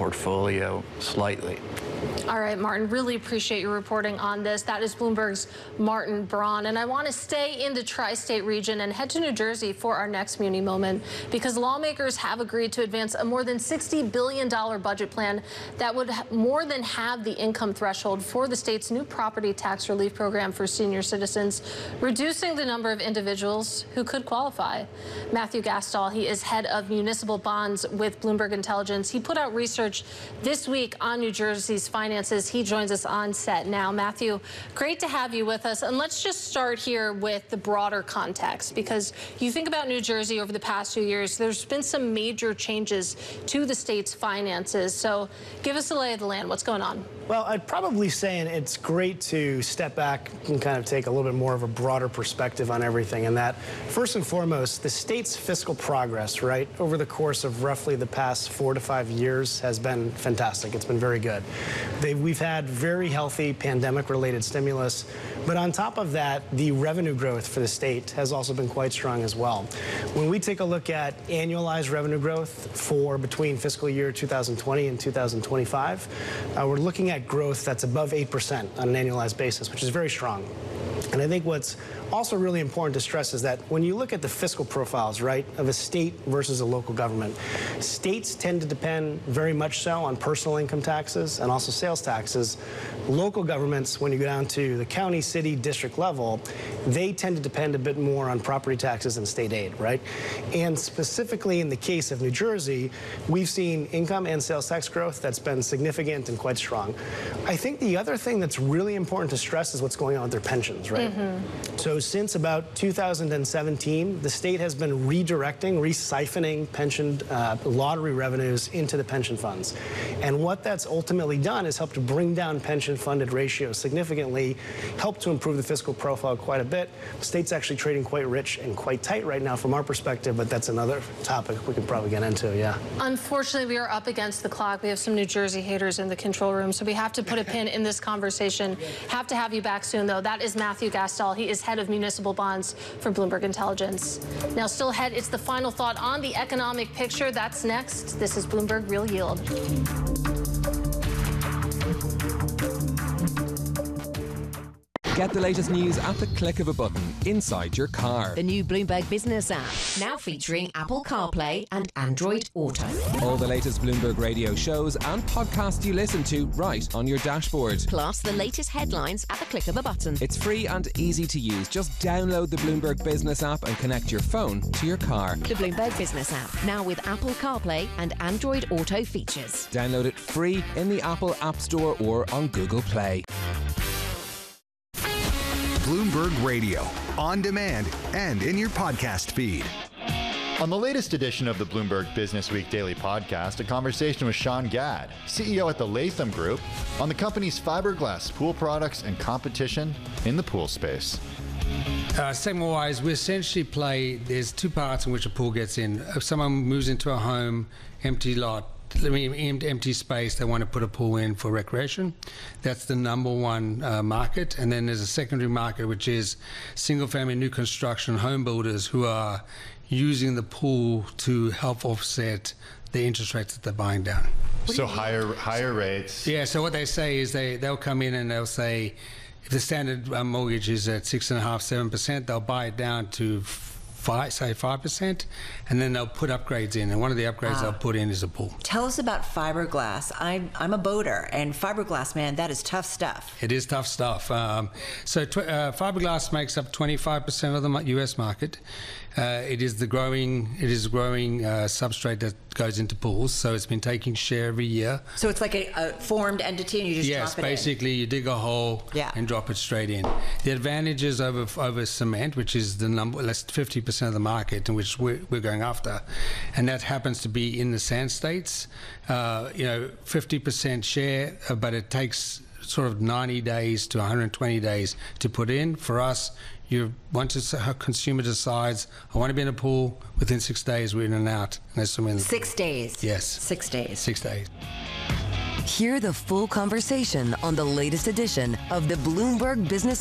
portfolio slightly. All right, Martin, really appreciate your reporting on this. That is Bloomberg's Martin Braun. And I want to stay in the tri-state region and head to New Jersey for our next Muni Moment, because lawmakers have agreed to advance a more than $60 billion budget plan that would more than halve the income threshold for the state's new property tax relief program for senior citizens, reducing the number of individuals who could qualify. Matthew Gastall, he is head of municipal bonds with Bloomberg Intelligence. He put out research this week on New Jersey's finances. He joins us on set now. Matthew, great to have you with us. And let's just start here with the broader context, because you think about New Jersey over the past few years, there's been some major changes to the state's finances. So give us a lay of the land. What's going on? Well, I'd probably say it's great to step back and kind of take a little bit more of a broader perspective on everything. And that, first and foremost, the state's fiscal progress, right, over the course of roughly the past 4 to 5 years has been fantastic. It's been very good. We've had very healthy pandemic-related stimulus, but on top of that, the revenue growth for the state has also been quite strong as well. When we take a look at annualized revenue growth for between fiscal year 2020 and 2025, we're looking at growth that's above 8% on an annualized basis, which is very strong. And I think what's also really important to stress is that when you look at the fiscal profiles, right, of a state versus a local government, states tend to depend very much so on personal income taxes and also sales taxes. Local governments, when you go down to the county, city, district level, they tend to depend a bit more on property taxes and state aid, right? And specifically in the case of New Jersey, we've seen income and sales tax growth that's been significant and quite strong. I think the other thing that's really important to stress is what's going on with their pensions, right? So since about 2017, the state has been redirecting, resiphoning pension lottery revenues into the pension funds. And what that's ultimately done is helped to bring down pension funded ratios significantly, help to improve the fiscal profile quite a bit. The state's actually trading quite rich and quite tight right now from our perspective, but that's another topic we could probably get into, yeah. Unfortunately, we are up against the clock. We have some New Jersey haters in the control room, so we have to put a pin in this conversation. Have to have you back soon, though. That is Matthew Gastall. He is head of municipal bonds for Bloomberg Intelligence. Now, still ahead, it's the final thought on the economic picture. That's next. This is Bloomberg Real Yield. Get the latest news at the click of a button inside your car. The new Bloomberg Business app, now featuring Apple CarPlay and Android Auto. All the latest Bloomberg radio shows and podcasts you listen to right on your dashboard. Plus the latest headlines at the click of a button. It's free and easy to use. Just download the Bloomberg Business app and connect your phone to your car. The Bloomberg Business app, now with Apple CarPlay and Android Auto features. Download it free in the Apple App Store or on Google Play. Bloomberg Radio, on demand and in your podcast feed. On the latest edition of the Bloomberg Business Week Daily Podcast, a conversation with Sean Gadd, CEO at the Latham Group, on the company's fiberglass pool products and competition in the pool space. Segment-wise, we essentially play, there's two parts in which a pool gets in. If someone moves into a home, empty lot, empty space, they want to put a pool in for recreation. That's the number one market. And then there's a secondary market, which is single-family new construction home builders who are using the pool to help offset the interest rates that they're buying down. So higher rates. Yeah, so what they say is they'll come in and they'll say, if the standard mortgage is at 6.5%, 7%, they'll buy it down to 5%, and then they'll put upgrades in. And one of the upgrades they'll put in is a pool. Tell us about fiberglass. I'm a boater, and fiberglass, man, that is tough stuff. It is tough stuff. Fiberglass makes up 25% of the U.S. market. It is a growing substrate that goes into pools, so it's been taking share every year. So it's like a formed entity, and you just drop it in? Yes, basically you dig a hole and drop it straight in. The advantages over cement, which is the less 50% of the market in which we're going after, and that happens to be in the sand states. 50% share, but it takes sort of 90 days to 120 days to put in. For us, once a consumer decides, I want to be in a pool, within 6 days we're in and out. And 6 days? Yes. 6 days. 6 days. Hear the full conversation on the latest edition of the Bloomberg Business